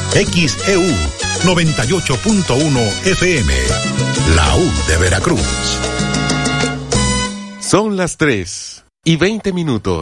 XEU 98.1 FM, la U de Veracruz. Son las 3:20.